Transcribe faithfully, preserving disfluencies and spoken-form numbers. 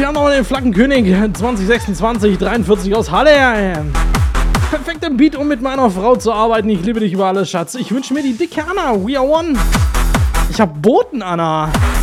wir haben noch den Flaggenkönig zwanzig sechsundzwanzig, dreiundvierzig aus Halle. Perfekter Beat, um mit meiner Frau zu arbeiten. Ich liebe dich über alles, Schatz. Ich wünsche mir die dicke Anna. We are one. Ich hab Boten, Anna.